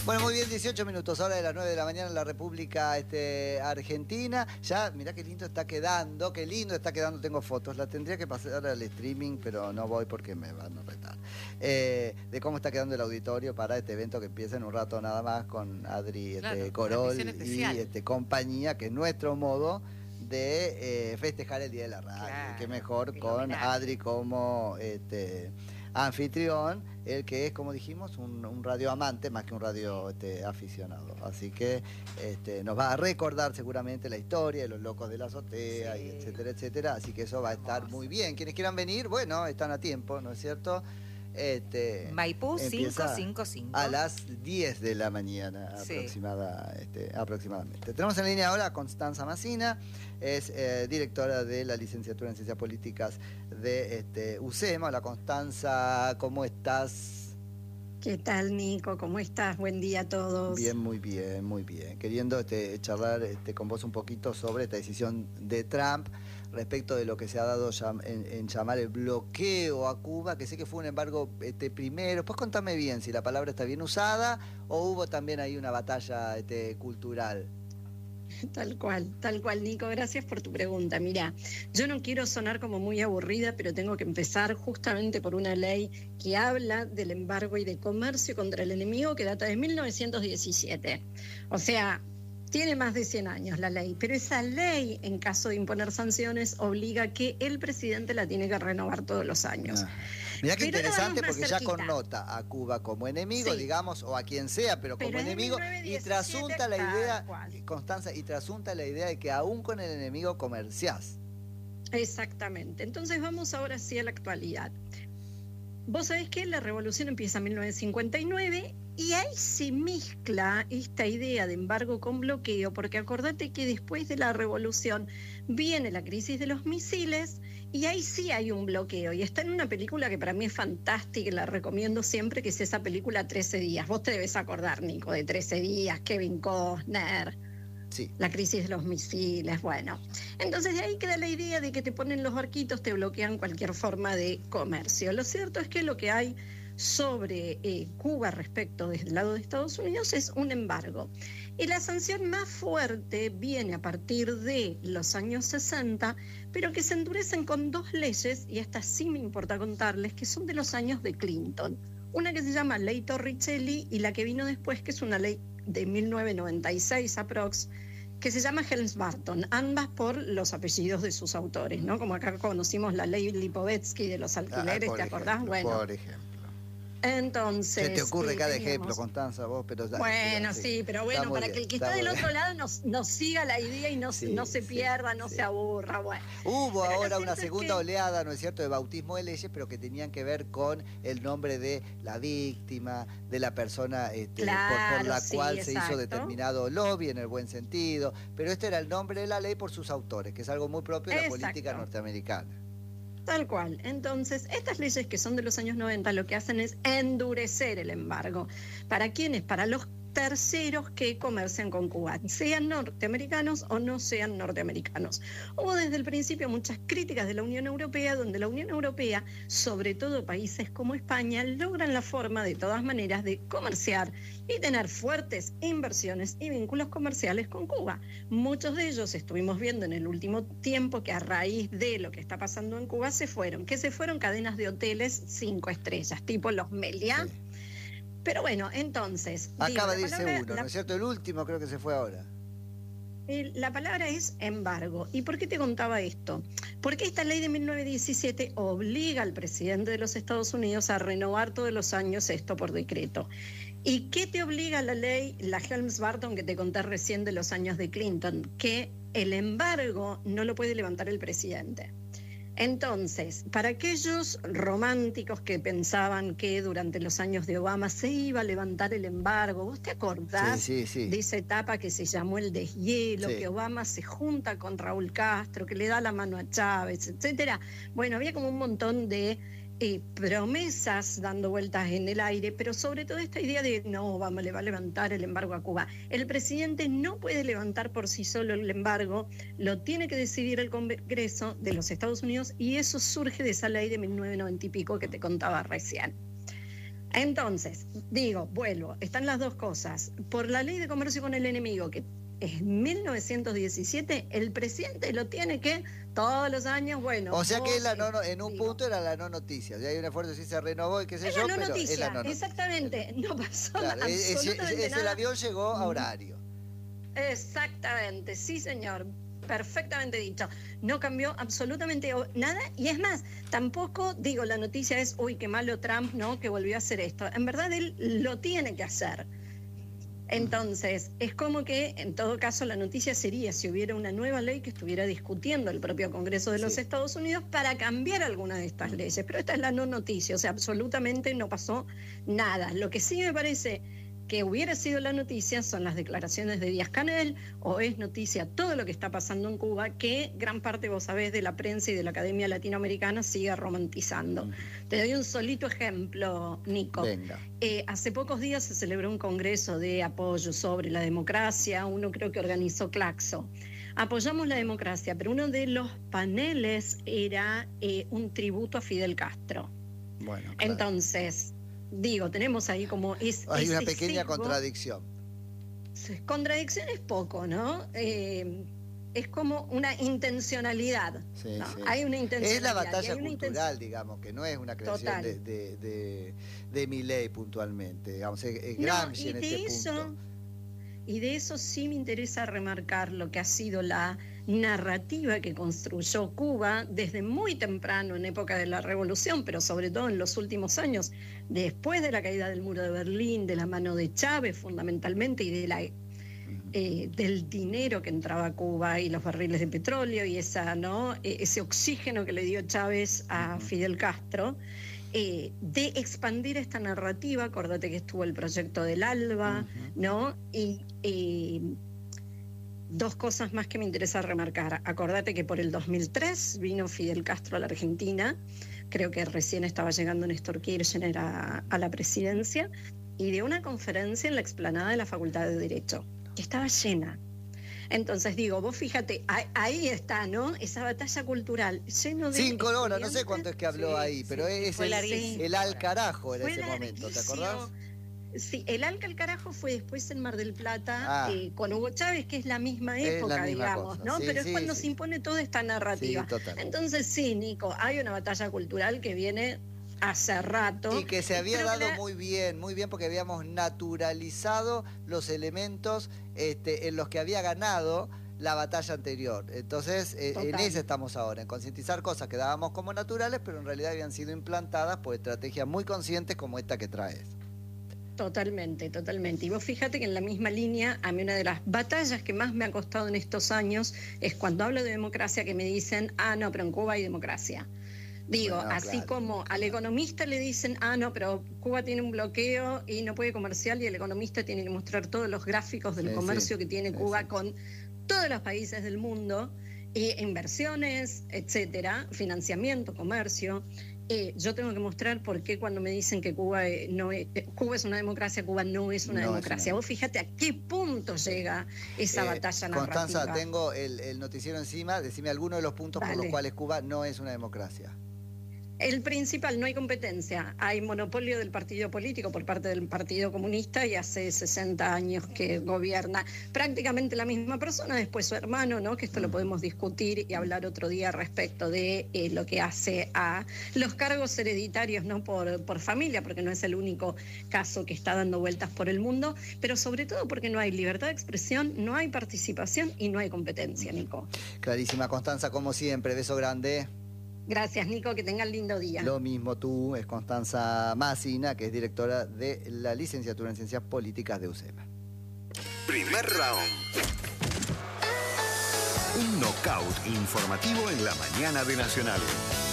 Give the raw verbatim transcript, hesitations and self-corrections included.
Bueno, muy bien, dieciocho minutos, hora de las nueve de la mañana en la República este, Argentina. Ya, mirá qué lindo está quedando, qué lindo está quedando, tengo fotos. La tendría que pasar al streaming, pero no voy porque me van a retar. Eh, de cómo está quedando el auditorio para este evento que empieza en un rato nada más con Adri Claro, este, Corol y especial. este, compañía, que es nuestro modo de eh, festejar el Día de la Radio. Claro, y qué mejor el con homenaje. Adri como este, anfitrión, el que es, como dijimos, un, un radio amante más que un radio este, aficionado. Así que este, nos va a recordar seguramente la historia de los locos de la azotea, sí, y etcétera, etcétera. Así que eso va a estar hermoso, muy bien. Quienes quieran venir, bueno, están a tiempo, ¿no es cierto? Este, Maipú quinientos cincuenta y cinco. A las diez de la mañana, sí, aproximada, este, aproximadamente. Tenemos en línea ahora a Constanza Massina, es eh, directora de la licenciatura en Ciencias Políticas de este, U C E M A. Hola Constanza, ¿cómo estás? ¿Qué tal, Nico? ¿Cómo estás? Buen día a todos. Bien, muy bien, muy bien. Queriendo este, charlar este, con vos un poquito sobre esta decisión de Trump respecto de lo que se ha dado en, en llamar el bloqueo a Cuba, que sé que fue un embargo este, primero. Pues contame bien si la palabra está bien usada o hubo también ahí una batalla este, cultural. Tal cual, tal cual, Nico. Gracias por tu pregunta. Mira, yo no quiero sonar como muy aburrida, pero tengo que empezar justamente por una ley que habla del embargo y de comercio contra el enemigo que data de mil novecientos diecisiete. O sea, tiene más de cien años la ley, pero esa ley, en caso de imponer sanciones, obliga que el presidente la tiene que renovar todos los años. Ah. Mirá qué pero interesante, porque cerquita, ya connota a Cuba como enemigo, sí, digamos, o a quien sea, pero, pero como enemigo, y trasunta la idea, Constanza, y trasunta la idea de que aún con el enemigo comerciás. Exactamente. Entonces vamos ahora sí a la actualidad. Vos sabés que la revolución empieza en mil novecientos cincuenta y nueve y ahí se mezcla esta idea de embargo con bloqueo, porque acordate que después de la revolución viene la crisis de los misiles y ahí sí hay un bloqueo. Y está en una película que para mí es fantástica y la recomiendo siempre, que es esa película trece días. Vos te debes acordar, Nico, de trece días, Kevin Costner. Sí. La crisis de los misiles, bueno. Entonces de ahí queda la idea de que te ponen los barquitos, te bloquean cualquier forma de comercio. Lo cierto es que lo que hay sobre eh, Cuba respecto desde el lado de Estados Unidos es un embargo. Y la sanción más fuerte viene a partir de los años sesenta, pero que se endurecen con dos leyes, y estas sí me importa contarles, que son de los años de Clinton. Una que se llama Ley Torricelli y la que vino después, que es una ley de mil novecientos noventa y seis aprox, que se llama Helms-Burton, ambas por los apellidos de sus autores, ¿no? Como acá conocimos la ley Lipovetsky de los alquileres, ah, ¿te acordás? Ejemplo, bueno, por ejemplo. Entonces, se te ocurre eh, cada teníamos... ejemplo, Constanza, vos, pero ya, bueno, sí, sí, pero bueno, para bien, que el que está, está del otro lado nos, nos siga la idea y no, sí, no se pierda, sí, no sí. se aburra. Bueno. Hubo pero ahora una segunda es que... oleada, ¿no es cierto?, de bautismo de leyes, pero que tenían que ver con el nombre de la víctima, de la persona este, claro, por, por la sí, cual exacto. se hizo determinado lobby, en el buen sentido, pero este era el nombre de la ley por sus autores, que es algo muy propio de la exacto. política norteamericana. Tal cual. Entonces, estas leyes que son de los años noventa lo que hacen es endurecer el embargo. ¿Para quiénes? Para los terceros que comercian con Cuba, sean norteamericanos o no sean norteamericanos. Hubo desde el principio muchas críticas de la Unión Europea, donde la Unión Europea, sobre todo países como España, logran la forma de todas maneras de comerciar y tener fuertes inversiones y vínculos comerciales con Cuba. Muchos de ellos estuvimos viendo en el último tiempo que a raíz de lo que está pasando en Cuba se fueron, que se fueron cadenas de hoteles cinco estrellas, tipo los Meliá. Sí. Pero bueno, entonces... Acaba digo, de irse uno, la... ¿no es cierto? El último creo que se fue ahora. La palabra es embargo. ¿Y por qué te contaba esto? Porque esta ley de mil novecientos diecisiete obliga al presidente de los Estados Unidos a renovar todos los años esto por decreto. ¿Y qué te obliga la ley, la Helms-Burton que te conté recién de los años de Clinton? Que el embargo no lo puede levantar el presidente. Entonces, para aquellos románticos que pensaban que durante los años de Obama se iba a levantar el embargo, ¿vos te acordás sí, sí, sí. de esa etapa que se llamó el deshielo, sí. que Obama se junta con Raúl Castro, que le da la mano a Chávez, etcétera? Bueno, había como un montón de eh, promesas dando vueltas en el aire, pero sobre todo esta idea de no, Obama le va a levantar el embargo a Cuba. El presidente no puede levantar por sí solo el embargo, lo tiene que decidir el Congreso de los Estados Unidos y eso surge de esa ley de mil novecientos noventa y pico que te contaba recién. Entonces, digo, vuelvo, están las dos cosas. Por la ley de comercio con el enemigo, que es mil novecientos diecisiete, el presidente lo tiene que todos los años, bueno... O sea vos, que es la no, no, en un digo, punto era la no noticia. Ya hay un esfuerzo, sí se renovó y qué sé es yo, la no pero noticia, es la no noticia. Exactamente, no pasó claro, nada, es, absolutamente es, es, nada. el avión llegó a horario. Exactamente, sí señor, perfectamente dicho. No cambió absolutamente nada y es más, tampoco digo la noticia es, uy, qué malo Trump, ¿no? Que volvió a hacer esto. En verdad él lo tiene que hacer. Entonces, es como que en todo caso la noticia sería si hubiera una nueva ley que estuviera discutiendo el propio Congreso de los sí. Estados Unidos para cambiar alguna de estas leyes. Pero esta es la no noticia, o sea, absolutamente no pasó nada. Lo que sí me parece que hubiera sido la noticia son las declaraciones de Díaz-Canel, o es noticia todo lo que está pasando en Cuba, que gran parte, vos sabés, de la prensa y de la Academia Latinoamericana sigue romantizando. Mm. Te doy un solito ejemplo, Nico. Venga. Eh, hace pocos días se celebró un congreso de apoyo sobre la democracia, uno creo que organizó Claxo. Apoyamos la democracia, pero uno de los paneles era eh, un tributo a Fidel Castro. Bueno, claro. Entonces... Digo, tenemos ahí como... Es, Hay una ese pequeña sesgo. Contradicción. Contradicción es poco, ¿no? Eh, es como una intencionalidad. Sí, ¿no? sí. Hay una intencionalidad. Es la batalla cultural, intención... digamos, que no es una creación de, de, de, de Milei puntualmente. Digamos, es, es Gramsci no, en este eso, punto. Y de eso sí me interesa remarcar lo que ha sido la narrativa que construyó Cuba desde muy temprano, en época de la Revolución, pero sobre todo en los últimos años, después de la caída del muro de Berlín, de la mano de Chávez fundamentalmente, y de la, eh, del dinero que entraba a Cuba y los barriles de petróleo y esa, ¿no? ese oxígeno que le dio Chávez a Fidel Castro. Eh, de expandir esta narrativa, acordate que estuvo el proyecto del ALBA, uh-huh. ¿no? Y eh, dos cosas más que me interesa remarcar. Acordate que por el dos mil tres vino Fidel Castro a la Argentina, creo que recién estaba llegando Néstor Kirchner a, a la presidencia, y dio una conferencia en la explanada de la Facultad de Derecho, que estaba llena. Entonces digo, vos fíjate, ahí, ahí está, ¿no? Esa batalla cultural, lleno de... Cinco horas, no sé cuánto es que habló sí, ahí, sí, pero es el, el al carajo en fue ese momento, ¿te acordás? Sí, el Alca al carajo fue después en Mar del Plata, ah, eh, con Hugo Chávez, que es la misma época, la misma digamos, cosa. ¿no? Sí, pero sí, es cuando sí. se impone toda esta narrativa. Sí, total. Entonces sí, Nico, hay una batalla cultural que viene hace rato. Y que se había Creo dado que la... muy bien, muy bien, porque habíamos naturalizado los elementos este, en los que había ganado la batalla anterior. Entonces, eh, en eso estamos ahora, en concientizar cosas que dábamos como naturales, pero en realidad habían sido implantadas por estrategias muy conscientes como esta que traes. Totalmente, totalmente. Y vos fíjate que en la misma línea, a mí una de las batallas que más me ha costado en estos años es cuando hablo de democracia que me dicen, ah, no, pero en Cuba hay democracia. Digo, bueno, así claro, como claro. Al economista le dicen, ah, no, pero Cuba tiene un bloqueo y no puede comerciar, y el economista tiene que mostrar todos los gráficos del sí, comercio sí, que tiene sí, Cuba sí. con todos los países del mundo, eh, inversiones, etcétera, financiamiento, comercio. Eh, yo tengo que mostrar por qué cuando me dicen que Cuba, eh, no es, eh, Cuba es una democracia, Cuba no es una no democracia. Es una... Vos fíjate a qué punto llega esa eh, batalla narrativa. Constanza, tengo el, el noticiero encima, decime algunos de los puntos Dale. por los cuales Cuba no es una democracia. El principal, no hay competencia. Hay monopolio del partido político por parte del Partido Comunista y hace sesenta años que gobierna prácticamente la misma persona, después su hermano, ¿no? Que esto lo podemos discutir y hablar otro día respecto de eh, lo que hace a los cargos hereditarios, ¿no? Por, por familia, porque no es el único caso que está dando vueltas por el mundo, pero sobre todo porque no hay libertad de expresión, no hay participación y no hay competencia, Nico. Clarísima, Constanza, como siempre. Beso grande. Gracias, Nico, que tengan lindo día. Lo mismo tú, es Constanza Massina, que es directora de la licenciatura en Ciencias Políticas de U C E M A. Primer round. Un knockout informativo en la mañana de Nacional.